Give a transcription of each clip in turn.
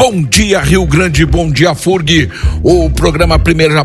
Bom dia, Rio Grande, bom dia, FURG. O programa Primeira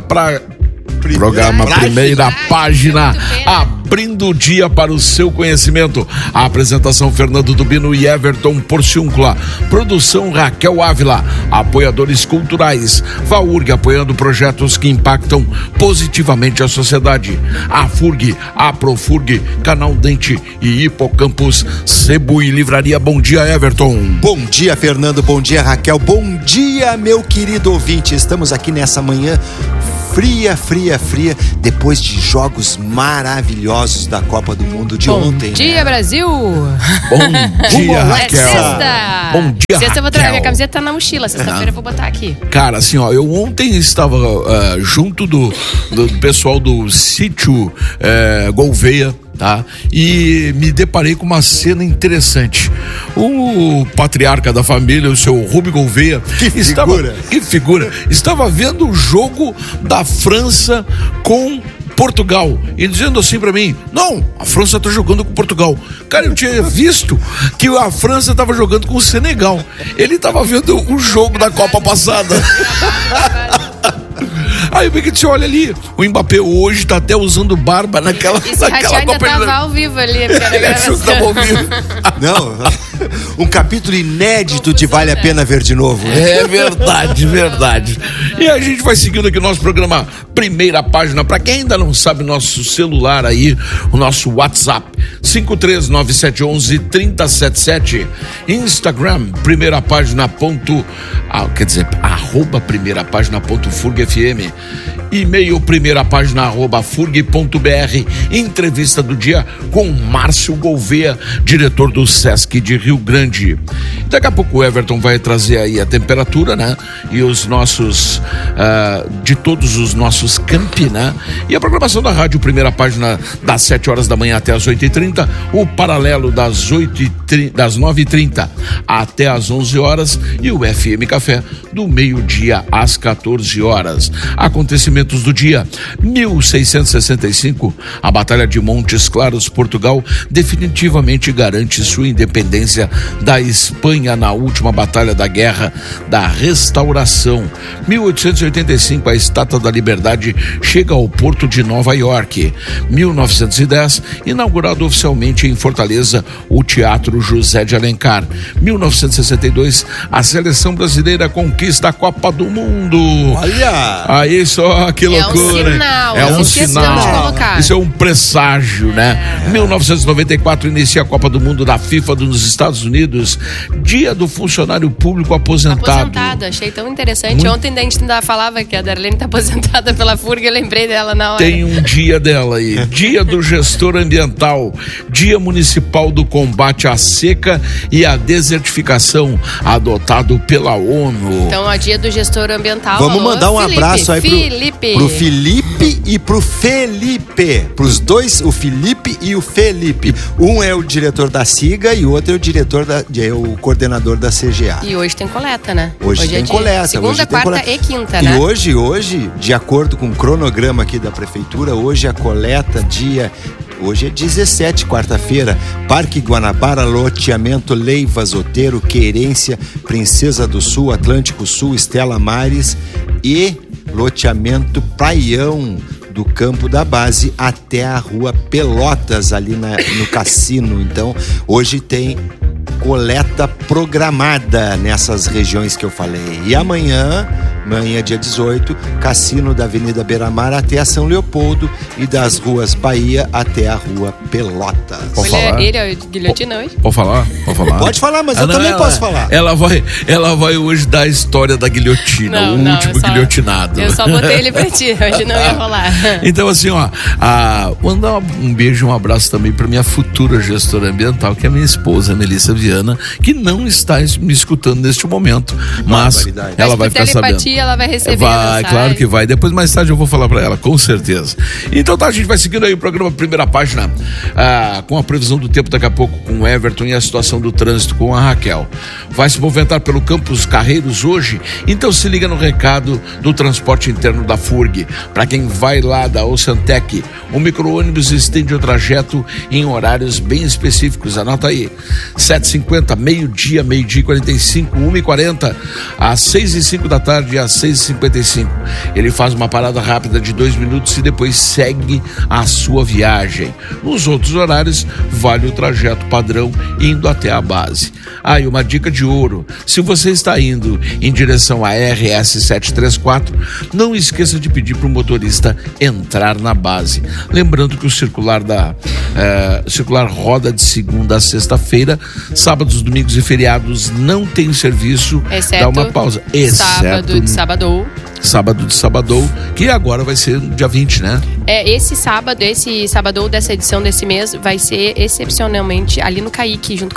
Página, abrindo o dia para o seu conhecimento. A apresentação: Fernando Dubino e Everton Porciúncula. Produção: Raquel Ávila. Apoiadores culturais: FAURG, apoiando projetos que impactam positivamente a sociedade. A FURG, a Profurg, Canal Dente e Hipocampus, Cebu e Livraria. Bom dia, Everton. Bom dia, Fernando. Bom dia, Raquel. Bom dia, meu querido ouvinte. Estamos aqui nessa manhã fria, depois de jogos maravilhosos da Copa do Mundo de ontem. Bom dia, Brasil! Bom dia, Raquel. É sexta! Bom dia, sexta eu vou trazer, Raquel. minha camiseta tá na mochila, sexta-feira eu vou botar aqui. Cara, assim, ó, eu ontem estava junto do pessoal do sítio Gouveia, tá? E me deparei com uma cena interessante. O patriarca da família, o seu Rubem Gouveia, que figura, estava vendo o jogo da França com Portugal e dizendo assim pra mim: não, a França tá jogando com Portugal. Cara, eu tinha visto que a França tava jogando com o Senegal. Ele tava vendo o jogo da Copa passada. Aí porque você olha ali, o Mbappé hoje tá até usando barba naquela Esse Ratinho ainda tava ao vivo ali. Ele achou que tava ao vivo. Não, um capítulo inédito de Vale a Pena Ver de Novo. É verdade. E a gente vai seguindo aqui o nosso programa Primeira Página. Pra quem ainda não sabe, nosso celular aí, o nosso WhatsApp 53971113077. Instagram Primeira Página @primeirapagina.furgfm. E-mail primeirapagina@furg.br. Entrevista do dia com Márcio Gouveia, diretor do Sesc de Rio Grande. Daqui a pouco o Everton vai trazer aí a temperatura, né? E os nossos de todos os nossos campi, né? E a programação da rádio Primeira Página das 7 horas da manhã até as 8h30, o paralelo das 9h30 até as 11 horas e o FM Café do meio-dia às 14 horas. Acontecimentos do dia: 1665, a Batalha de Montes Claros, Portugal, definitivamente garante sua independência da Espanha na última batalha da Guerra da Restauração. 1885, a Estátua da Liberdade chega ao porto de Nova York. 1910, inaugurado oficialmente em Fortaleza o Teatro José de Alencar. 1962, a seleção brasileira conquista a Copa do Mundo. Olha! Aí só, que loucura. É um sinal. Isso é um presságio, né? 1994, inicia a Copa do Mundo da FIFA nos Estados Unidos. Dia do funcionário público aposentado. Achei tão interessante. Ontem a gente ainda falava que a Darlene tá aposentada pela FURG, eu lembrei dela na hora. Tem um dia dela aí. Dia do gestor ambiental. Dia municipal do combate à seca e à desertificação, adotado pela ONU. Então, ó, dia do gestor ambiental. Vamos mandar um Felipe, abraço aí Felipe. pro Felipe e pro Felipe. Pros dois, o Felipe e o Felipe. Um é o diretor da SIGA e o outro é o o coordenador da CGA. E hoje tem coleta, né? Hoje tem coleta. Segunda, hoje tem quarta coleta. e quinta, E né? hoje, de acordo com o cronograma aqui da prefeitura, hoje a coleta hoje é 17, quarta-feira. Parque Guanabara, loteamento Leivas, Oteiro, Querência, Princesa do Sul, Atlântico Sul, Estela Mares e loteamento Praião, do campo da base até a rua Pelotas, ali no cassino. Então, hoje tem coleta programada nessas regiões que eu falei. E amanhã, dia 18, cassino da Avenida Beira-Mar até a São Leopoldo e das ruas Bahia até a rua Pelotas. Ele é o guilhotina hoje? Pode falar? Pode falar, mas eu também posso falar. Ela vai hoje dar a história da guilhotina, o último guilhotinado. Eu só botei ele pra ti, hoje não ia rolar. Então, assim, ó, mandar um beijo, um abraço também pra minha futura gestora ambiental, que é a minha esposa, Melissa Viana, que não está me escutando neste momento, mas ela vai ficar sabendo. dia ela vai receber. Vai, claro que vai. Depois, mais tarde, eu vou falar pra ela, com certeza. Então tá, a gente vai seguindo aí o programa Primeira Página, com a previsão do tempo daqui a pouco com o Everton e a situação do trânsito com a Raquel. Vai se movimentar pelo Campos Carreiros hoje, então se liga no recado do transporte interno da FURG. Para quem vai lá da Oceantec, o micro-ônibus estende o trajeto em horários bem específicos, anota aí, 7h50, meio-dia e 45, 1h40, às 6h05 da tarde e às 6h55. Ele faz uma parada rápida de 2 minutos e depois segue a sua viagem. Nos outros horários, vale o trajeto padrão indo até a base. E uma dica de ouro: se você está indo em direção à RS 734, não esqueça de pedir para o motorista entrar na base. Lembrando que o circular roda de segunda a sexta-feira, sábados, domingos e feriados não tem serviço. Exceto dá uma pausa. Sábado de sábado. Sábado de sábado, que agora vai ser dia 20, né? Esse sábado dessa edição desse mês vai ser excepcionalmente ali no Caique, junto com